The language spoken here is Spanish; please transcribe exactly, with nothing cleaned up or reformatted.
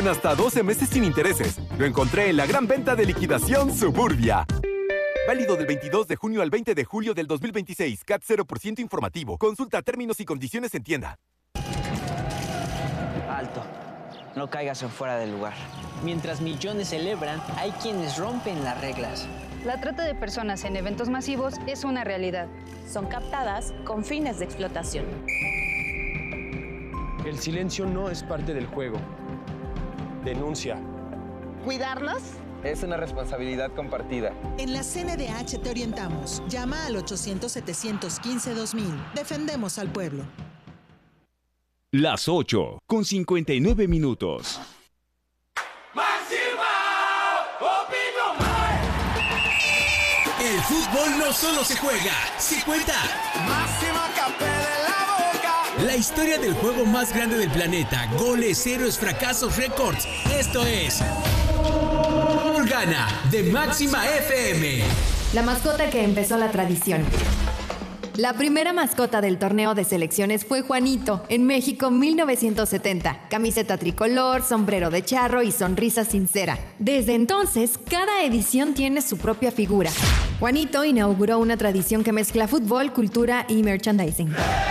Hasta doce meses sin intereses. Lo encontré en la gran venta de liquidación Suburbia. Válido del veintidós de junio al veinte de julio del dos mil veintiséis. C A T cero por ciento informativo. Consulta términos y condiciones en tienda. Alto. No caigas en fuera del lugar. Mientras millones celebran, hay quienes rompen las reglas. La trata de personas en eventos masivos es una realidad. Son captadas con fines de explotación. El silencio no es parte del juego. Denuncia. ¿Cuidarlos? Es una responsabilidad compartida. En la C N D H te orientamos. Llama al ochocientos, setecientos quince, dos mil. Defendemos al pueblo. Las ocho, con cincuenta y nueve minutos. El fútbol no solo se juega, se cuenta. Máxima Capé de la boca. La historia del juego más grande del planeta. Goles, héroes, fracasos, récords. Esto es Gol Gana de Máxima F M. La mascota que empezó la tradición. La primera mascota del torneo de selecciones fue Juanito, en México mil novecientos setenta. Camiseta tricolor, sombrero de charro y sonrisa sincera. Desde entonces, cada edición tiene su propia figura. Juanito inauguró una tradición que mezcla fútbol, cultura y merchandising.